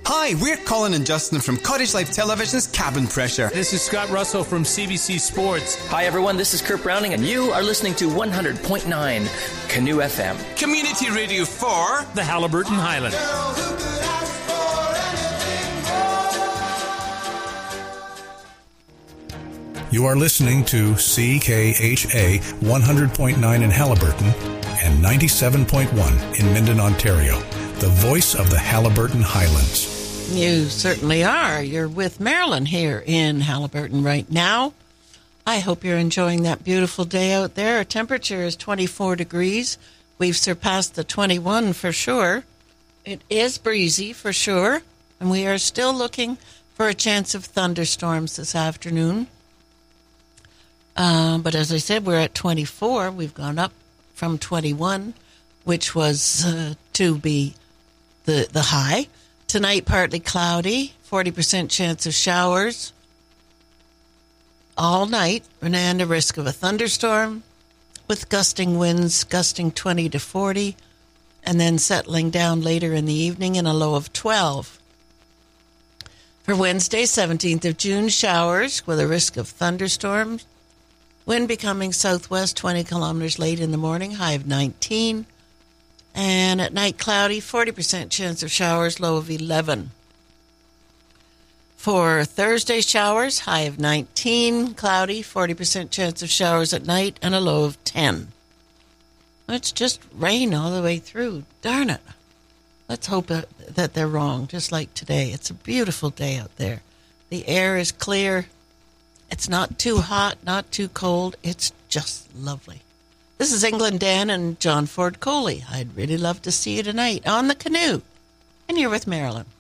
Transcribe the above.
Hi, we're Colin and Justin from Cottage Life Television's Cabin Pressure. This is Scott Russell from CBC Sports. Hi, everyone. This is Kurt Browning, and you are listening to 100.9 Canoe FM. Community radio for the Haliburton Highlands. You are listening to CKHA 100.9 in Haliburton and 97.1 in Minden, Ontario, the voice of the Haliburton Highlands. You certainly are. You're with Marilyn here in Haliburton right now. I hope you're enjoying that beautiful day out there. Our temperature is 24 degrees. We've surpassed the 21 for sure. It is breezy for sure, and we are still looking for a chance of thunderstorms this afternoon. But as I said, we're at 24. We've gone up from 21, which was to be the high. Tonight, partly cloudy, 40% chance of showers all night, and a risk of a thunderstorm with gusting winds, gusting 20 to 40, and then settling down later in the evening in a low of 12. For Wednesday, 17th of June, showers with a risk of thunderstorms. Wind becoming southwest 20 kilometers late in the morning, high of 19. And at night, cloudy, 40% chance of showers, low of 11. For Thursday, showers, high of 19, cloudy, 40% chance of showers at night, and a low of 10. It's just rain all the way through. Darn it. Let's hope that they're wrong, just like today. It's a beautiful day out there. The air is clear. It's not too hot, not too cold. It's just lovely. This is England Dan and John Ford Coley. I'd really love to see you tonight on the Canoe. And you're with Marilyn.